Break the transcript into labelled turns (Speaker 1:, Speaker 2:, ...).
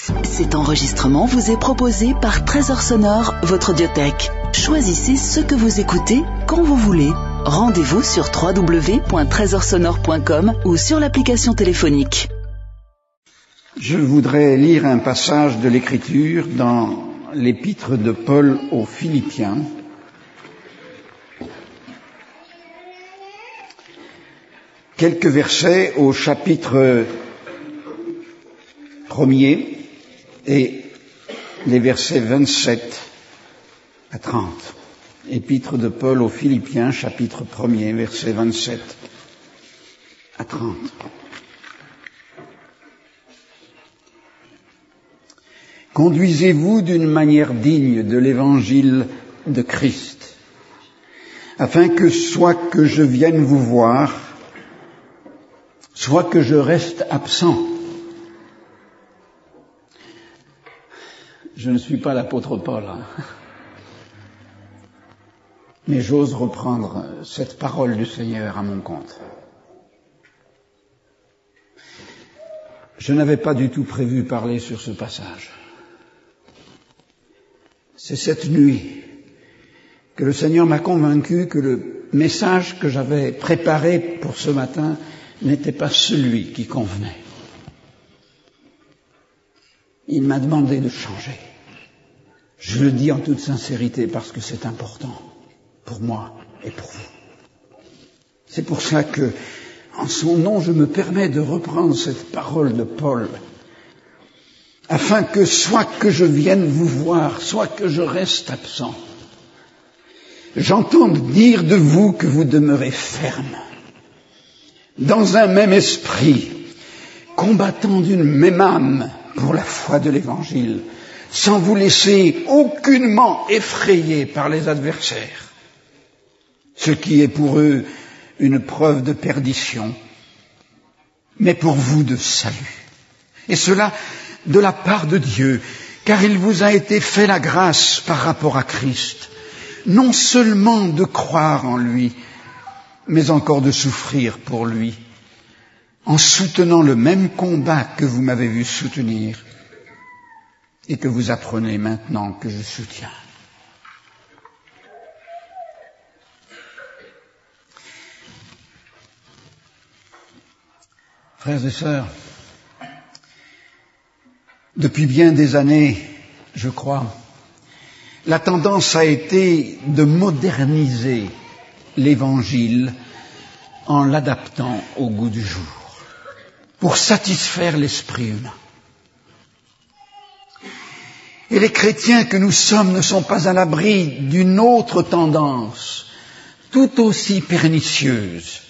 Speaker 1: Cet enregistrement vous est proposé par Trésor Sonore, votre audiothèque. Choisissez ce que vous écoutez quand vous voulez. Rendez-vous sur www.trésorsonore.com ou sur l'application téléphonique.
Speaker 2: Je voudrais lire un passage de l'Écriture dans l'épître de Paul aux Philippiens. Quelques versets au chapitre 1er et les versets 27 à 30. Épître de Paul aux Philippiens, chapitre 1er, versets 27 à 30. Conduisez-vous d'une manière digne de l'évangile de Christ, afin que soit que je vienne vous voir, soit que je reste absent. Je ne suis pas l'apôtre Paul, mais j'ose reprendre cette parole du Seigneur à mon compte. Je n'avais pas du tout prévu parler sur ce passage. C'est cette nuit que le Seigneur m'a convaincu que le message que j'avais préparé pour ce matin n'était pas celui qui convenait. Il m'a demandé de changer. Je le dis en toute sincérité parce que c'est important pour moi et pour vous. C'est pour ça que, en son nom, je me permets de reprendre cette parole de Paul, afin que soit que je vienne vous voir, soit que je reste absent, j'entende dire de vous que vous demeurez ferme, dans un même esprit, combattant d'une même âme pour la foi de l'Évangile, sans vous laisser aucunement effrayer par les adversaires, ce qui est pour eux une preuve de perdition, mais pour vous de salut. Et cela de la part de Dieu, car il vous a été fait la grâce par rapport à Christ, non seulement de croire en lui, mais encore de souffrir pour lui, en soutenant le même combat que vous m'avez vu soutenir et que vous apprenez maintenant que je soutiens. Frères et sœurs, depuis bien des années, je crois, la tendance a été de moderniser l'Évangile en l'adaptant au goût du jour, pour satisfaire l'esprit humain. Et les chrétiens que nous sommes ne sont pas à l'abri d'une autre tendance, tout aussi pernicieuse,